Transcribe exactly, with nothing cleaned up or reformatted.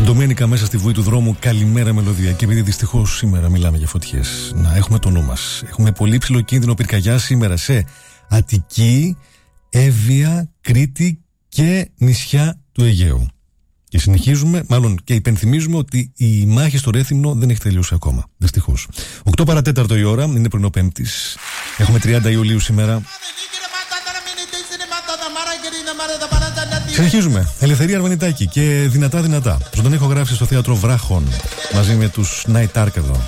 Ντομένικα μέσα στη βουή του δρόμου, καλημέρα μελωδία. Και επειδή δυστυχώς σήμερα μιλάμε για φωτιές, να έχουμε το νου μας. Έχουμε πολύ ψηλό κίνδυνο πυρκαγιά σήμερα σε Αττική, Εύβοια, Κρήτη και νησιά του Αιγαίου. Και συνεχίζουμε, μάλλον και υπενθυμίζουμε ότι η μάχη στο Ρέθυμνο δεν έχει τελειώσει ακόμα. Δυστυχώς. οκτώ παρά τέταρτο η ώρα, είναι πρωινό Πέμπτης. Έχουμε τριάντα Ιουλίου σήμερα. Συνεχίζουμε. Ελευθερία Αρβανιτάκη και δυνατά δυνατά. Ζωντανή ηχογράφηση στο θέατρο Βράχων μαζί με τους Night Ark εδώ.